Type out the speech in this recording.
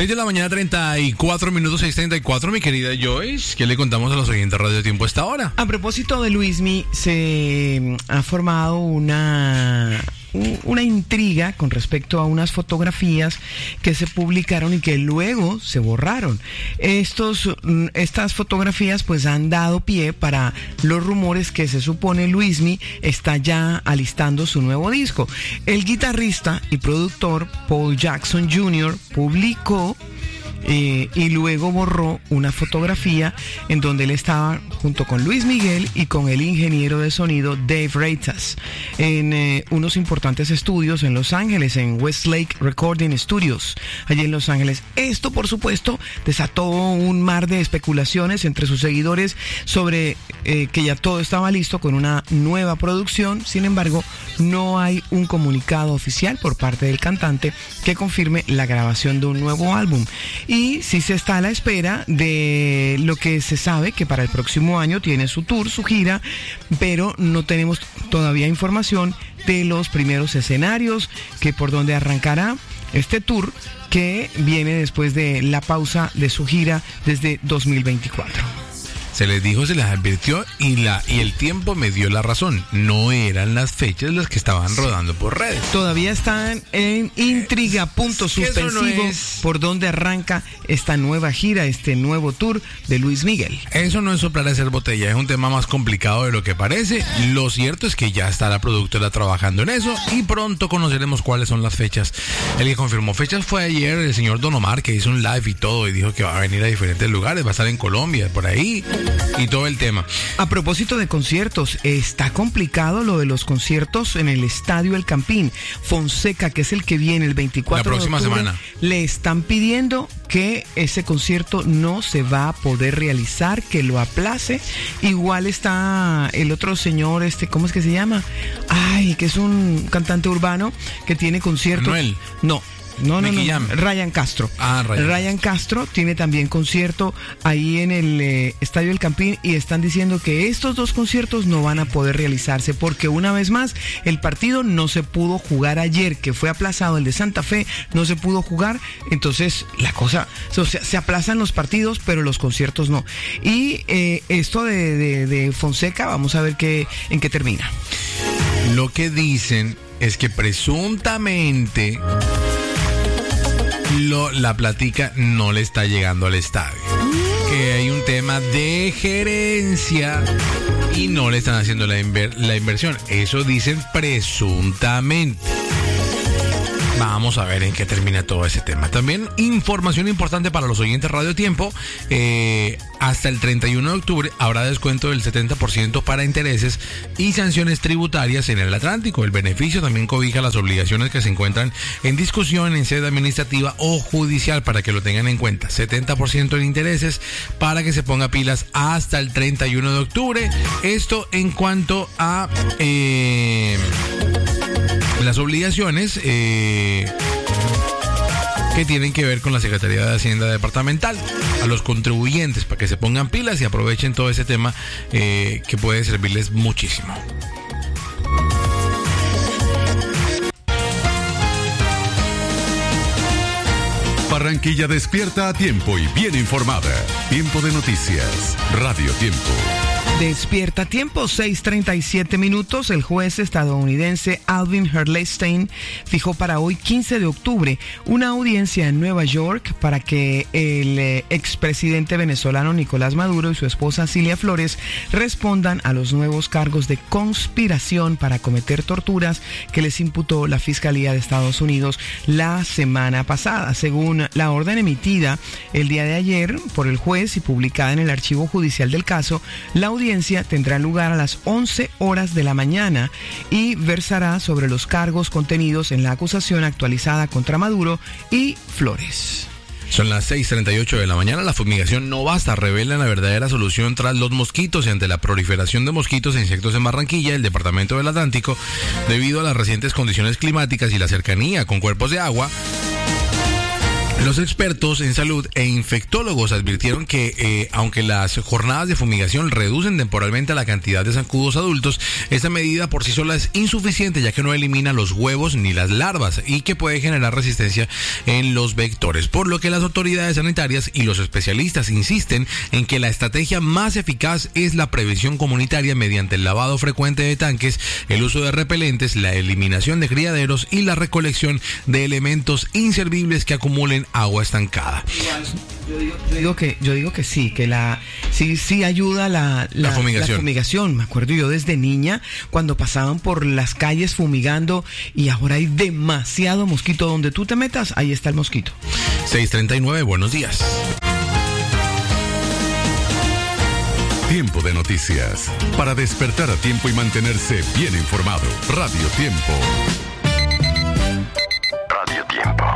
6 de la mañana, 34 minutos, 6:34, mi querida Joyce. ¿Qué le contamos a los oyentes de Radio Tiempo a esta hora? A propósito de Luismi, se ha formado una intriga con respecto a unas fotografías que se publicaron y que luego se borraron. Estas fotografías pues han dado pie para los rumores que se supone Luismi está ya alistando su nuevo disco. El guitarrista y productor Paul Jackson Jr. publicó y luego borró una fotografía en donde él estaba junto con Luis Miguel y con el ingeniero de sonido Dave Reitas en unos importantes estudios en Los Ángeles, en Westlake Recording Studios, allí en Los Ángeles. Esto, por supuesto, desató un mar de especulaciones entre sus seguidores sobre que ya todo estaba listo con una nueva producción. Sin embargo, no hay un comunicado oficial por parte del cantante que confirme la grabación de un nuevo álbum. Y sí se está a la espera de lo que se sabe que para el próximo año tiene su tour, su gira, pero no tenemos todavía información de los primeros escenarios, que por donde arrancará este tour que viene después de la pausa de su gira desde 2024. Se les dijo, se les advirtió y el tiempo me dio la razón. No eran las fechas las que estaban rodando por redes. Todavía están en intriga, punto suspensivo, por donde arranca esta nueva gira, este nuevo tour de Luis Miguel. Eso no es soplar a hacer botella, es un tema más complicado de lo que parece. Lo cierto es que ya está la productora trabajando en eso y pronto conoceremos cuáles son las fechas. El que confirmó fechas fue ayer el señor Don Omar, que hizo un live y todo, y dijo que va a venir a diferentes lugares, va a estar en Colombia, por ahí, y todo el tema. A propósito de conciertos, está complicado lo de los conciertos en el Estadio El Campín. Fonseca, que es el que viene el 24 la próxima de octubre, semana, le están pidiendo que ese concierto no se va a poder realizar, que lo aplace. Igual está el otro señor, ¿cómo es que se llama? Ay, que es un cantante urbano que tiene conciertos. Manuel. No, Ryan Castro. Ryan Castro tiene también concierto ahí en el Estadio El Campín y están diciendo que estos dos conciertos no van a poder realizarse porque una vez más el partido no se pudo jugar ayer, que fue aplazado el de Santa Fe, no se pudo jugar, entonces la cosa, o sea, se aplazan los partidos pero los conciertos no. Y esto de Fonseca, vamos a ver en qué termina. Lo que dicen es que presuntamente la platica no le está llegando al estadio, que hay un tema de gerencia y no le están haciendo la inversión. Eso dicen presuntamente. Vamos a ver en qué termina todo ese tema. También información importante para los oyentes Radio Tiempo. Hasta el 31 de octubre habrá descuento del 70% para intereses y sanciones tributarias en el Atlántico. El beneficio también cobija las obligaciones que se encuentran en discusión en sede administrativa o judicial, para que lo tengan en cuenta. 70% en intereses para que se ponga pilas hasta el 31 de octubre. Esto en cuanto a las obligaciones que tienen que ver con la Secretaría de Hacienda Departamental, a los contribuyentes, para que se pongan pilas y aprovechen todo ese tema que puede servirles muchísimo. Barranquilla despierta a tiempo y bien informada. Tiempo de noticias. Radio Tiempo. Despierta tiempo, 6:37 minutos. El juez estadounidense Alvin Herlestein fijó para hoy, 15 de octubre, una audiencia en Nueva York para que el expresidente venezolano Nicolás Maduro y su esposa Cilia Flores respondan a los nuevos cargos de conspiración para cometer torturas que les imputó la Fiscalía de Estados Unidos la semana pasada. Según la orden emitida el día de ayer por el juez y publicada en el archivo judicial del caso, la audiencia tendrá lugar a las 11 horas de la mañana y versará sobre los cargos contenidos en la acusación actualizada contra Maduro y Flores. Son las 6:38 de la mañana. La fumigación no basta, revelan la verdadera solución tras los mosquitos y ante la proliferación de mosquitos e insectos en Barranquilla, el departamento del Atlántico, debido a las recientes condiciones climáticas y la cercanía con cuerpos de agua Los expertos en salud e infectólogos advirtieron que aunque las jornadas de fumigación reducen temporalmente la cantidad de zancudos adultos, esta medida por sí sola es insuficiente, ya que no elimina los huevos ni las larvas y que puede generar resistencia en los vectores, por lo que las autoridades sanitarias y los especialistas insisten en que la estrategia más eficaz es la prevención comunitaria mediante el lavado frecuente de tanques, el uso de repelentes, la eliminación de criaderos y la recolección de elementos inservibles que acumulen agua estancada. Yo digo que sí, que sí ayuda la fumigación. Me acuerdo yo desde niña cuando pasaban por las calles fumigando y ahora hay demasiado mosquito. Donde tú te metas, ahí está el mosquito. 6:39, buenos días. Tiempo de noticias. Para despertar a tiempo y mantenerse bien informado. Radio Tiempo.